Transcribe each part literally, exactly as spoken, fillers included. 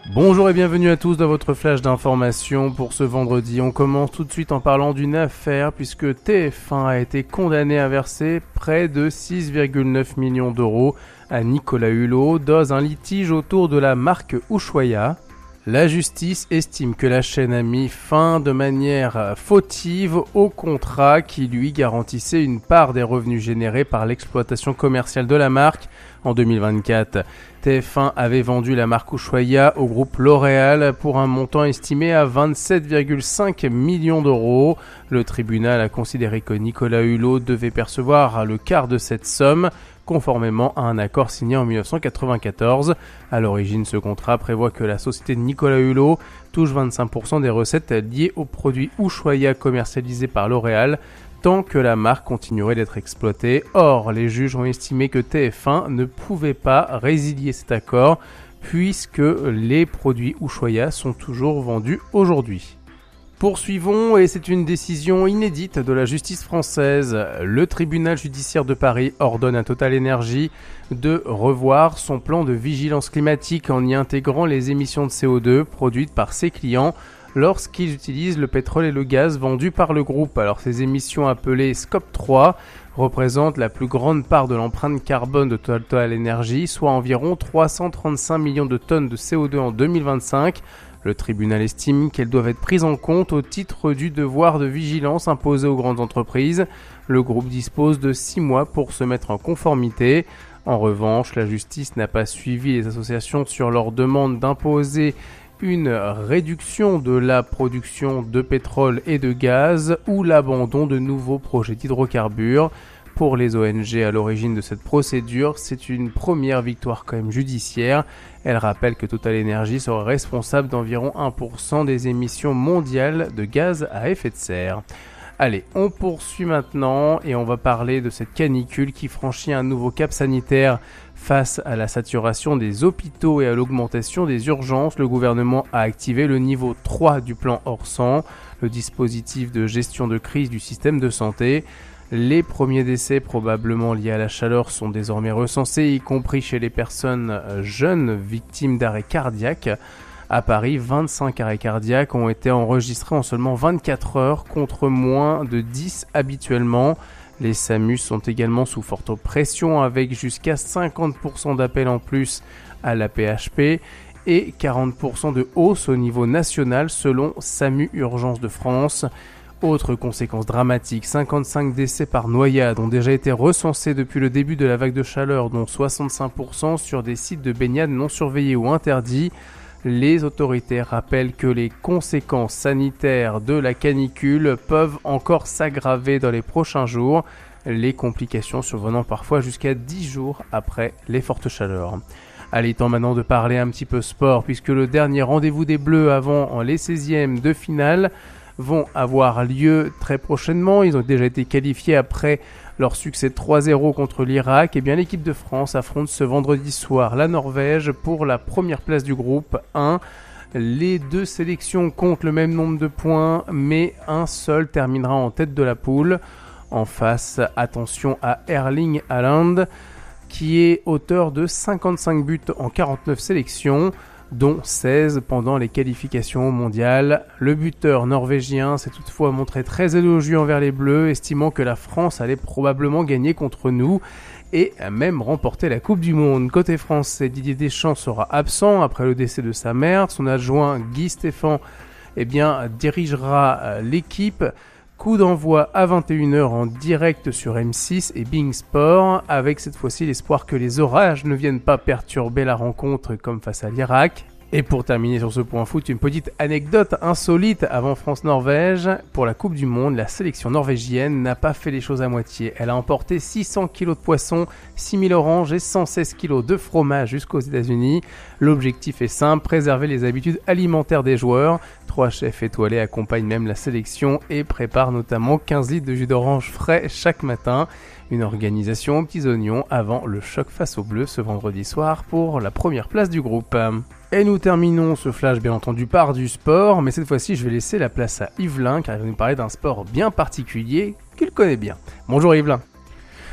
Bonjour et bienvenue à tous dans votre flash d'information pour ce vendredi. On commence tout de suite en parlant d'une affaire puisque T F un a été condamné à verser près de six virgule neuf millions d'euros à Nicolas Hulot dans un litige autour de la marque Ushuaïa. La justice estime que la chaîne a mis fin de manière fautive au contrat qui lui garantissait une part des revenus générés par l'exploitation commerciale de la marque en deux mille vingt-quatre. T F un avait vendu la marque Ushuaïa au groupe L'Oréal pour un montant estimé à vingt-sept virgule cinq millions d'euros. Le tribunal a considéré que Nicolas Hulot devait percevoir le quart de cette somme, conformément à un accord signé en dix-neuf cent quatre-vingt-quatorze. À l'origine, ce contrat prévoit que la société de Nicolas Hulot touche vingt-cinq pour cent des recettes liées aux produits Ushuaïa commercialisés par L'Oréal, tant que la marque continuerait d'être exploitée. Or, les juges ont estimé que T F un ne pouvait pas résilier cet accord, puisque les produits Ushuaïa sont toujours vendus aujourd'hui. Poursuivons, et c'est une décision inédite de la justice française. Le tribunal judiciaire de Paris ordonne à TotalEnergies de revoir son plan de vigilance climatique en y intégrant les émissions de C O deux produites par ses clients lorsqu'ils utilisent le pétrole et le gaz vendus par le groupe. Alors ces émissions appelées Scope trois représentent la plus grande part de l'empreinte carbone de TotalEnergies, soit environ trois cent trente-cinq millions de tonnes de C O deux en deux mille vingt-cinq. Le tribunal estime qu'elles doivent être prises en compte au titre du devoir de vigilance imposé aux grandes entreprises. Le groupe dispose de six mois pour se mettre en conformité. En revanche, la justice n'a pas suivi les associations sur leur demande d'imposer une réduction de la production de pétrole et de gaz ou l'abandon de nouveaux projets d'hydrocarbures. Pour les O N G à l'origine de cette procédure, c'est une première victoire quand même judiciaire. Elle rappelle que TotalEnergies serait responsable d'environ un pour cent des émissions mondiales de gaz à effet de serre. Allez, on poursuit maintenant et on va parler de cette canicule qui franchit un nouveau cap sanitaire. Face à la saturation des hôpitaux et à l'augmentation des urgences, le gouvernement a activé le niveau trois du plan Orsan, le dispositif de gestion de crise du système de santé. Les premiers décès probablement liés à la chaleur sont désormais recensés, y compris chez les personnes jeunes victimes d'arrêt cardiaque. À Paris, vingt-cinq arrêts cardiaques ont été enregistrés en seulement vingt-quatre heures contre moins de dix habituellement. Les SAMU sont également sous forte pression avec jusqu'à cinquante pour cent d'appels en plus à l'A P H P et quarante pour cent de hausse au niveau national selon SAMU Urgence de France. Autre conséquence dramatique, cinquante-cinq décès par noyade ont déjà été recensés depuis le début de la vague de chaleur, dont soixante-cinq pour cent sur des sites de baignade non surveillés ou interdits. Les autorités rappellent que les conséquences sanitaires de la canicule peuvent encore s'aggraver dans les prochains jours, les complications survenant parfois jusqu'à dix jours après les fortes chaleurs. Allez, temps maintenant de parler un petit peu sport, puisque le dernier rendez-vous des Bleus avant les seizièmes de finale vont avoir lieu très prochainement. Ils ont déjà été qualifiés après leur succès trois zéro contre l'Irak. Et bien l'équipe de France affronte ce vendredi soir la Norvège pour la première place du groupe un. Les deux sélections comptent le même nombre de points, mais un seul terminera en tête de la poule. En face, attention à Erling Haaland, qui est auteur de cinquante-cinq buts en quarante-neuf sélections, dont seize pendant les qualifications mondiales. Le buteur norvégien s'est toutefois montré très élogieux envers les Bleus, estimant que la France allait probablement gagner contre nous et même remporter la Coupe du Monde. Côté français, Didier Deschamps sera absent après le décès de sa mère. Son adjoint Guy Stéphane eh bien, dirigera l'équipe. Coup d'envoi à vingt et une heures en direct sur M six et Being Sport, avec cette fois-ci l'espoir que les orages ne viennent pas perturber la rencontre comme face à l'Irak. Et pour terminer sur ce point foot, une petite anecdote insolite avant France-Norvège. Pour la Coupe du Monde, la sélection norvégienne n'a pas fait les choses à moitié. Elle a emporté six cents kilos de poissons, six mille oranges et cent seize kilos de fromage jusqu'aux États-Unis. L'objectif est simple, préserver les habitudes alimentaires des joueurs. Trois chefs étoilés accompagnent même la sélection et préparent notamment quinze litres de jus d'orange frais chaque matin. Une organisation aux petits oignons avant le choc face aux Bleus ce vendredi soir pour la première place du groupe. Et nous terminons ce flash bien entendu par du sport, mais cette fois-ci je vais laisser la place à Yvelin car il va nous parler d'un sport bien particulier qu'il connaît bien. Bonjour Yvelin.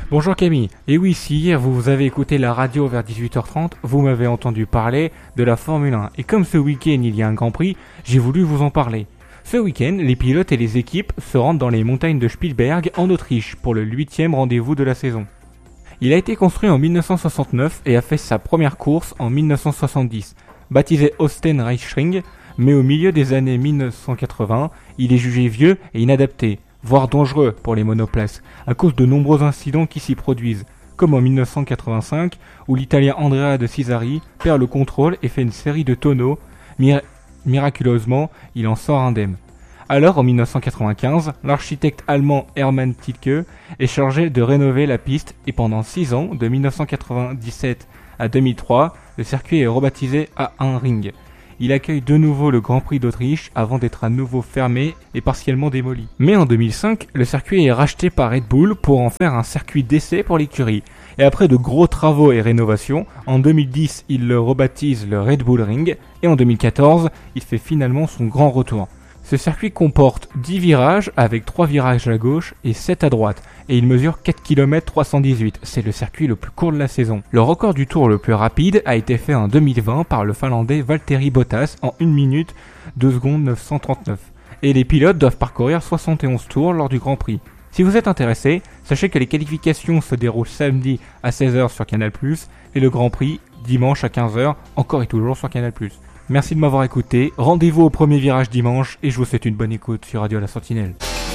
Bonjour Camille, et oui, si hier vous avez écouté la radio vers dix-huit heures trente, vous m'avez entendu parler de la Formule un. Et comme ce week-end il y a un Grand Prix, j'ai voulu vous en parler. Ce week-end, les pilotes et les équipes se rendent dans les montagnes de Spielberg en Autriche pour le huitième rendez-vous de la saison. Il a été construit en dix-neuf cent soixante-neuf et a fait sa première course en dix-neuf cent soixante-dix. Baptisé Österreichring, mais au milieu des années dix-neuf cent quatre-vingts, il est jugé vieux et inadapté, voire dangereux pour les monoplaces, à cause de nombreux incidents qui s'y produisent, comme en dix-neuf cent quatre-vingt-cinq, où l'Italien Andrea de Cesari perd le contrôle et fait une série de tonneaux. Mir- miraculeusement, il en sort indemne. Alors, en dix-neuf cent quatre-vingt-quinze, l'architecte allemand Hermann Tilke est chargé de rénover la piste et pendant six ans, de dix-neuf cent quatre-vingt-dix-sept à deux mille trois, le circuit est rebaptisé A un Ring. Il accueille de nouveau le Grand Prix d'Autriche avant d'être à nouveau fermé et partiellement démoli. Mais en deux mille cinq, le circuit est racheté par Red Bull pour en faire un circuit d'essai pour l'écurie. Et après de gros travaux et rénovations, en deux mille dix, il le rebaptise le Red Bull Ring et en deux mille quatorze, il fait finalement son grand retour. Ce circuit comporte dix virages avec trois virages à gauche et sept à droite et il mesure quatre kilomètres trois cent dix-huit. C'est le circuit le plus court de la saison. Le record du tour le plus rapide a été fait en deux mille vingt par le Finlandais Valtteri Bottas en une minute deux secondes neuf cent trente-neuf. Et les pilotes doivent parcourir soixante et onze tours lors du Grand Prix. Si vous êtes intéressé, sachez que les qualifications se déroulent samedi à seize heures sur Canal plus, et le Grand Prix dimanche à quinze heures, encore et toujours sur Canal plus. Merci de m'avoir écouté, rendez-vous au premier virage dimanche et je vous souhaite une bonne écoute sur Radio La Sentinelle.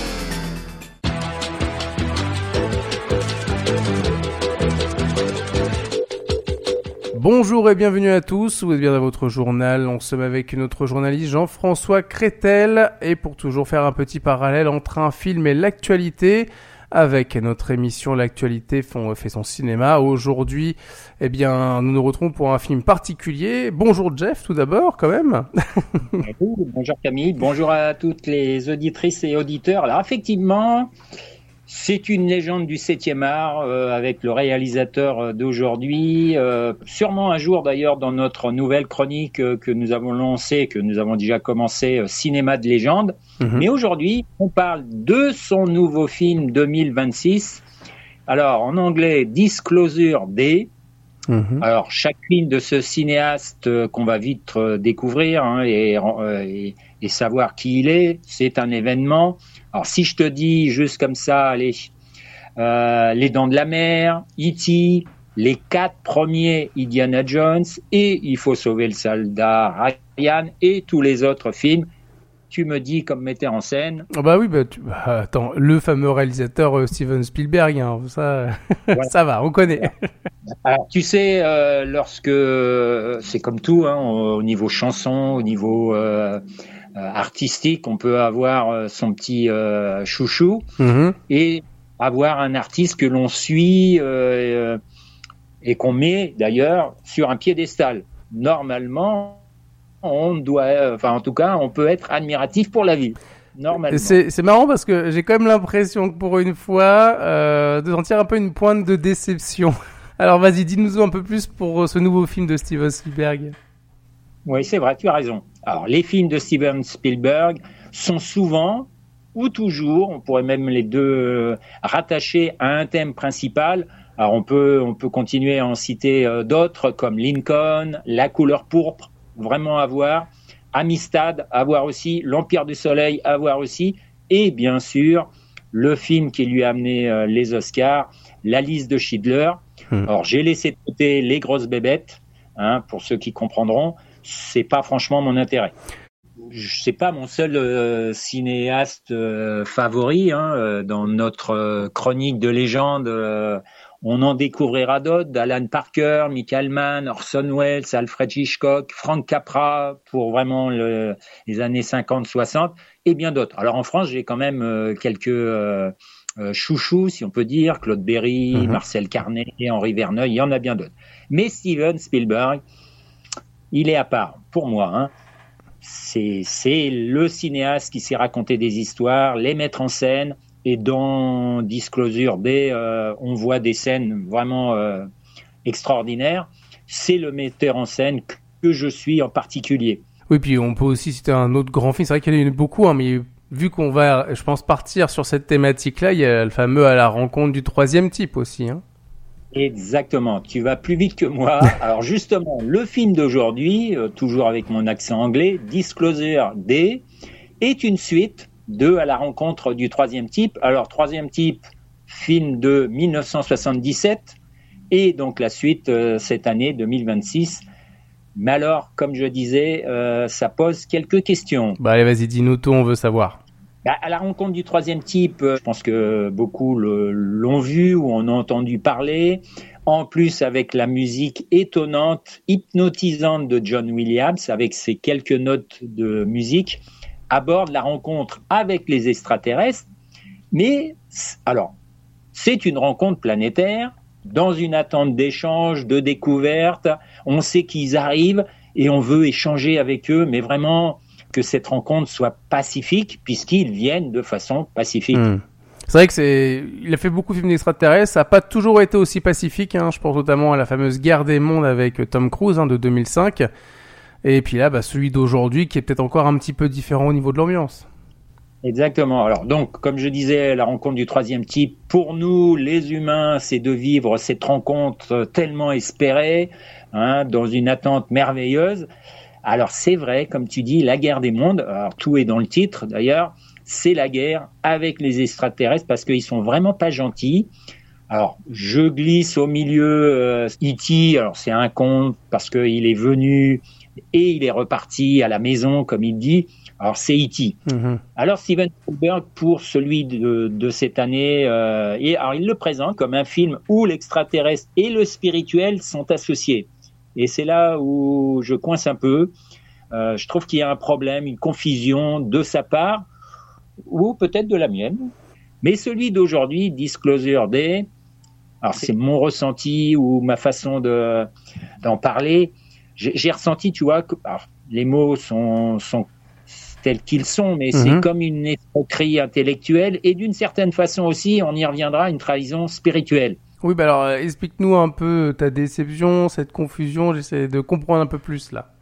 Bonjour et bienvenue à tous, vous êtes bien dans votre journal, on se met avec notre journaliste Jean-François Crétel et pour toujours faire un petit parallèle entre un film et l'actualité, avec notre émission L'actualité fait son cinéma. Aujourd'hui, eh bien, nous nous retrouvons pour un film particulier. Bonjour Jeff, tout d'abord, quand même. Bonjour Camille, bonjour à toutes les auditrices et auditeurs. Alors effectivement, c'est une légende du septième art euh, avec le réalisateur d'aujourd'hui. Euh, sûrement un jour d'ailleurs dans notre nouvelle chronique euh, que nous avons lancée, que nous avons déjà commencé, euh, Cinéma de légende. Mmh. Mais aujourd'hui, on parle de son nouveau film deux mille vingt-six. Alors en anglais, Disclosure Day. Mmh. Alors chaque film de ce cinéaste euh, qu'on va vite euh, découvrir hein, et, euh, et, et savoir qui il est, c'est un événement. Alors si je te dis juste comme ça, allez, euh, Les Dents de la Mer, E T, les quatre premiers Indiana Jones et Il faut sauver le soldat Ryan et tous les autres films, tu me dis comme metteur en scène. Oh bah oui, bah, tu... bah attends, le fameux réalisateur euh, Steven Spielberg, hein, ça, voilà. Ça va, on connaît. Alors tu sais, euh, lorsque c'est comme tout, hein, au niveau chanson, au niveau euh, Euh, artistique, on peut avoir euh, son petit euh, chouchou mmh. et avoir un artiste que l'on suit euh, et qu'on met d'ailleurs sur un piédestal. Normalement, on doit, euh, enfin en tout cas, on peut être admiratif pour la vie. Normalement. C'est, c'est marrant parce que j'ai quand même l'impression que pour une fois, euh, de sentir un peu une pointe de déception. Alors vas-y, dis-nous un peu plus pour ce nouveau film de Steven Spielberg. Oui, c'est vrai, tu as raison. Alors, les films de Steven Spielberg sont souvent, ou toujours, on pourrait même les deux rattacher à un thème principal. Alors, on peut, on peut continuer à en citer euh, d'autres, comme Lincoln, La couleur pourpre, vraiment à voir, Amistad, à voir aussi, L'Empire du Soleil, à voir aussi, et bien sûr, le film qui lui a amené euh, les Oscars, La liste de Schindler. Mmh. Alors, j'ai laissé de côté Les grosses bébêtes, hein, pour ceux qui comprendront. C'est pas franchement mon intérêt. C'est pas mon seul euh, cinéaste euh, favori hein, euh, dans notre euh, chronique de légende. Euh, on en découvrira d'autres, d'Alan Parker, Michael Mann, Orson Welles, Alfred Hitchcock, Frank Capra pour vraiment le, les années cinquante soixante et bien d'autres. Alors en France, j'ai quand même euh, quelques euh, euh, chouchous, si on peut dire, Claude Berry, mm-hmm. Marcel Carné, Henri Verneuil, il y en a bien d'autres. Mais Steven Spielberg, il est à part, pour moi. Hein. C'est, c'est le cinéaste qui sait raconter des histoires, les mettre en scène. Et dans Disclosure Day, euh, on voit des scènes vraiment euh, extraordinaires. C'est le metteur en scène que je suis en particulier. Oui, puis on peut aussi citer un autre grand film. C'est vrai qu'il y en a eu beaucoup, hein, mais vu qu'on va, je pense, partir sur cette thématique-là, il y a le fameux à la rencontre du troisième type aussi. Hein. Exactement, tu vas plus vite que moi. Alors justement, le film d'aujourd'hui, euh, toujours avec mon accent anglais, Disclosure D, est une suite de à la rencontre du troisième type. Alors troisième type, film de dix-neuf cent soixante-dix-sept, et donc la suite euh, cette année deux mille vingt-six. Mais alors, comme je disais, euh, ça pose quelques questions. Bah allez, vas-y, dis-nous tout, on veut savoir. Bah, à la rencontre du troisième type, euh, je pense que beaucoup le, l'ont vu ou en ont entendu parler. En plus, avec la musique étonnante, hypnotisante de John Williams, avec ses quelques notes de musique, aborde la rencontre avec les extraterrestres. Mais, alors, c'est une rencontre planétaire, dans une attente d'échange, de découverte. On sait qu'ils arrivent et on veut échanger avec eux, mais vraiment que cette rencontre soit pacifique, puisqu'ils viennent de façon pacifique. Mmh. C'est vrai que c'est, il a fait beaucoup de films d'extraterrestres, ça n'a pas toujours été aussi pacifique, hein. Je pense notamment à la fameuse Guerre des mondes avec Tom Cruise, hein, de deux mille cinq. Et puis là, bah, celui d'aujourd'hui qui est peut-être encore un petit peu différent au niveau de l'ambiance. Exactement. Alors donc, comme je disais, la rencontre du troisième type, pour nous, les humains, c'est de vivre cette rencontre tellement espérée, hein, dans une attente merveilleuse. Alors c'est vrai, comme tu dis, la guerre des mondes, alors tout est dans le titre d'ailleurs, c'est la guerre avec les extraterrestres parce qu'ils sont vraiment pas gentils. Alors je glisse au milieu euh, E T, alors c'est un conte parce qu'il est venu et il est reparti à la maison comme il dit, alors c'est E T. Mm-hmm. Alors Steven Spielberg, pour celui de, de cette année, euh, et, alors il le présente comme un film où l'extraterrestre et le spirituel sont associés. Et c'est là où je coince un peu. Euh, je trouve qu'il y a un problème, une confusion de sa part, ou peut-être de la mienne. Mais celui d'aujourd'hui, Disclosure Day, alors c'est mon ressenti ou ma façon de, d'en parler. J'ai, j'ai ressenti, tu vois, que alors, les mots sont, sont tels qu'ils sont, mais mm-hmm. c'est comme une escroquerie intellectuelle et d'une certaine façon aussi, on y reviendra, une trahison spirituelle. Oui, bah alors, explique-nous un peu ta déception, cette confusion, j'essaie de comprendre un peu plus là.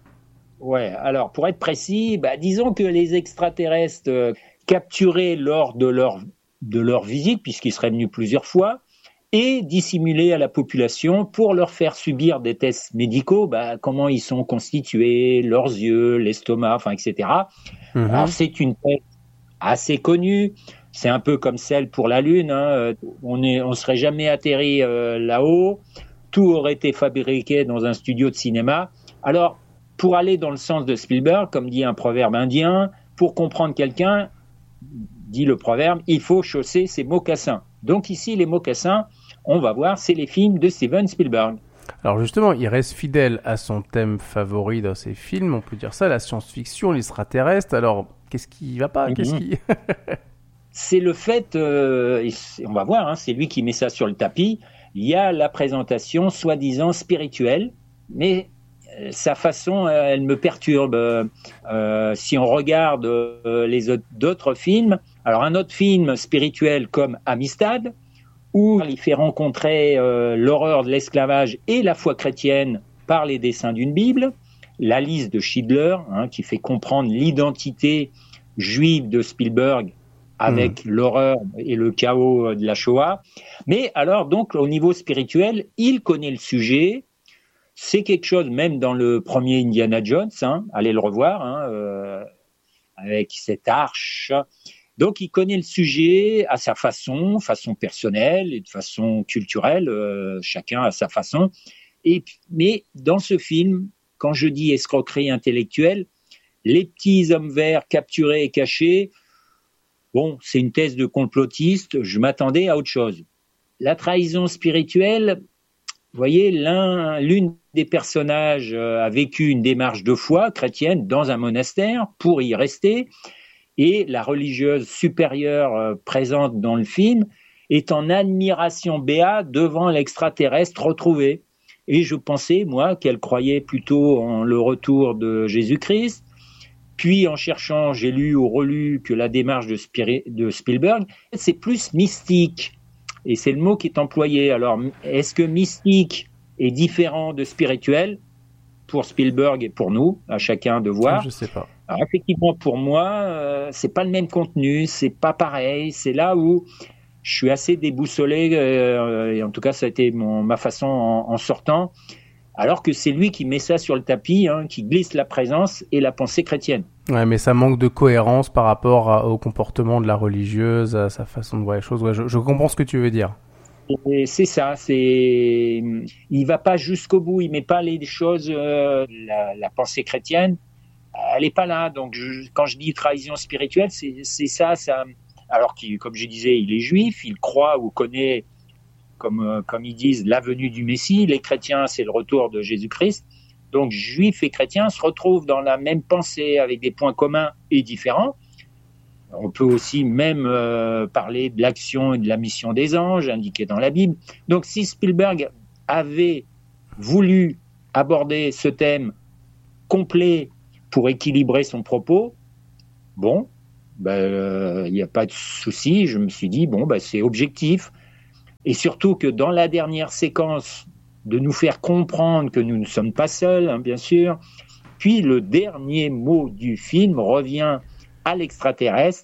Ouais, alors pour être précis, bah, disons que les extraterrestres euh, capturés lors de leur, de leur visite, puisqu'ils seraient venus plusieurs fois, et dissimulés à la population pour leur faire subir des tests médicaux, bah, comment ils sont constitués, leurs yeux, l'estomac, enfin, et cetera. Mmh. Alors c'est une thèse assez connue. C'est un peu comme celle pour la Lune, hein. On est, on serait jamais atterri euh, là-haut. Tout aurait été fabriqué dans un studio de cinéma. Alors, pour aller dans le sens de Spielberg, comme dit un proverbe indien, pour comprendre quelqu'un, dit le proverbe, il faut chausser ses mocassins. Donc ici, les mocassins, on va voir, c'est les films de Steven Spielberg. Alors justement, il reste fidèle à son thème favori dans ses films, on peut dire ça, la science-fiction, l'extraterrestre. Alors, qu'est-ce qui va pas ? Qu'est-ce qui... C'est le fait, euh, et on va voir, hein, c'est lui qui met ça sur le tapis, il y a la présentation soi-disant spirituelle, mais euh, sa façon, euh, elle me perturbe. Euh, si on regarde euh, les autres, d'autres films, alors un autre film spirituel comme Amistad, où il fait rencontrer euh, l'horreur de l'esclavage et la foi chrétienne par les dessins d'une Bible, La liste de Schindler, hein, qui fait comprendre l'identité juive de Spielberg avec mmh. l'horreur et le chaos de la Shoah. Mais alors, donc, au niveau spirituel, il connaît le sujet. C'est quelque chose, même dans le premier Indiana Jones, hein, allez le revoir, hein, euh, avec cette arche. Donc, il connaît le sujet à sa façon, façon personnelle et de façon culturelle, euh, chacun à sa façon. Et, mais dans ce film, quand je dis escroquerie intellectuelle, les petits hommes verts capturés et cachés, bon, c'est une thèse de complotiste, je m'attendais à autre chose. La trahison spirituelle, vous voyez, l'un, l'une des personnages a vécu une démarche de foi chrétienne dans un monastère pour y rester, et la religieuse supérieure présente dans le film est en admiration béate devant l'extraterrestre retrouvé. Et je pensais, moi, qu'elle croyait plutôt en le retour de Jésus-Christ. Puis, en cherchant, j'ai lu ou relu que la démarche de, Spir- de Spielberg, c'est plus mystique. Et c'est le mot qui est employé. Alors, est-ce que mystique est différent de spirituel ? pour Spielberg et pour nous, à chacun de voir. Je sais pas. Alors, effectivement, pour moi, euh, c'est pas le même contenu, c'est pas pareil. C'est là où je suis assez déboussolé, euh, et en tout cas, ça a été mon, ma façon en, en sortant. Alors que c'est lui qui met ça sur le tapis, hein, qui glisse la présence et la pensée chrétienne. Ouais, mais ça manque de cohérence par rapport à, au comportement de la religieuse, à sa façon de voir les choses. Ouais, je, je comprends ce que tu veux dire. Et c'est ça, c'est il va pas jusqu'au bout, il met pas les choses, euh, la, la pensée chrétienne, elle est pas là. Donc je, quand je dis trahison spirituelle, c'est, c'est ça, ça. Alors qu'il, comme je disais, il est juif, il croit ou connaît, comme euh, comme ils disent, la venue du Messie. Les chrétiens, c'est le retour de Jésus-Christ. Donc juifs et chrétiens se retrouvent dans la même pensée avec des points communs et différents. On peut aussi même euh, parler de l'action et de la mission des anges indiquée dans la Bible. Donc si Spielberg avait voulu aborder ce thème complet pour équilibrer son propos, bon, ben, euh, il n'y a pas de souci. Je me suis dit, bon, ben, c'est objectif. Et surtout que dans la dernière séquence, de nous faire comprendre que nous ne sommes pas seuls, hein, bien sûr. Puis le dernier mot du film revient à l'extraterrestre,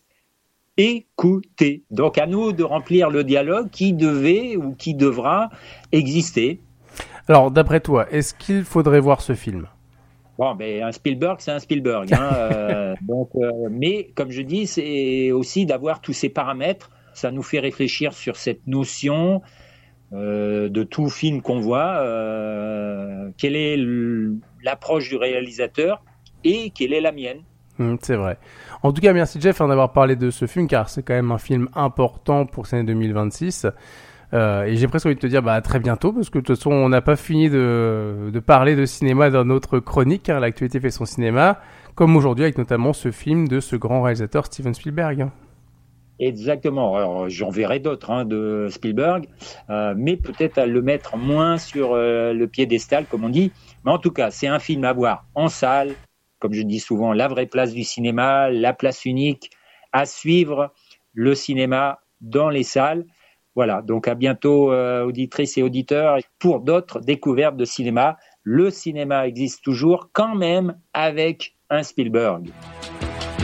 écoutez. Donc à nous de remplir le dialogue qui devait ou qui devra exister. Alors d'après toi, est-ce qu'il faudrait voir ce film ? Bon, ben un Spielberg, c'est un Spielberg. Hein, euh, donc, euh, mais comme je dis, c'est aussi d'avoir tous ces paramètres. Ça nous fait réfléchir sur cette notion euh, de tout film qu'on voit. Euh, quelle est l'approche du réalisateur et quelle est la mienne ? Mmh, c'est vrai. En tout cas, merci Jeff hein, d'avoir parlé de ce film, car c'est quand même un film important pour cette année deux mille vingt-six. Euh, et j'ai presque envie de te dire bah, à très bientôt, parce que de toute façon, on n'a pas fini de, de parler de cinéma dans notre chronique, car l'actualité fait son cinéma, comme aujourd'hui avec notamment ce film de ce grand réalisateur Steven Spielberg. Exactement. Alors, j'en verrai d'autres hein, de Spielberg, euh, mais peut-être à le mettre moins sur euh, le piédestal, comme on dit. Mais en tout cas, c'est un film à voir en salle, comme je dis souvent, la vraie place du cinéma, la place unique, à suivre le cinéma dans les salles. Voilà, donc à bientôt, euh, auditrices et auditeurs, pour d'autres découvertes de cinéma. Le cinéma existe toujours, quand même, avec un Spielberg.